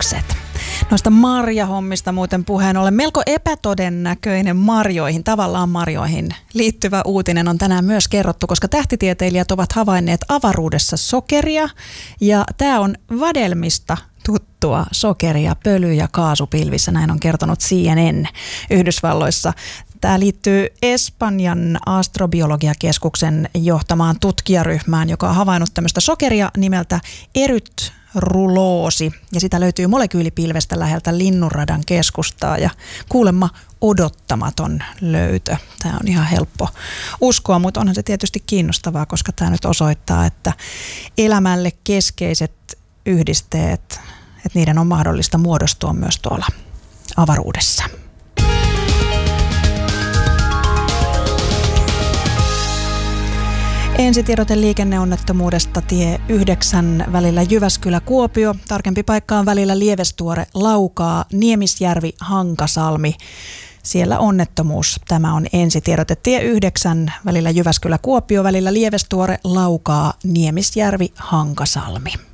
pilviset. Noista marjahommista muuten puheen ollen melko epätodennäköinen tavallaan marjoihin liittyvä uutinen on tänään myös kerrottu, koska tähtitieteilijät ovat havainneet avaruudessa sokeria ja tämä on vadelmista tuttua sokeria pöly- ja kaasupilvissä, näin on kertonut CNN Yhdysvalloissa. Tämä liittyy Espanjan astrobiologiakeskuksen johtamaan tutkijaryhmään, joka on havainnut tämmöistä sokeria nimeltä erythruloosi. Ja sitä löytyy molekyylipilvestä läheltä Linnunradan keskustaa ja kuulemma odottamaton löytö. Tämä on ihan helppo uskoa, mutta onhan se tietysti kiinnostavaa, koska tämä nyt osoittaa, että elämälle keskeiset yhdisteet, että niiden on mahdollista muodostua myös tuolla avaruudessa. Ensitiedote liikenneonnettomuudesta tie 9 välillä Jyväskylä-Kuopio. Tarkempi paikka on välillä Lievestuore-Laukaa, Niemisjärvi-Hankasalmi. Siellä onnettomuus. Tämä on ensitiedote tie 9 välillä Jyväskylä-Kuopio, välillä Lievestuore-Laukaa, Niemisjärvi-Hankasalmi.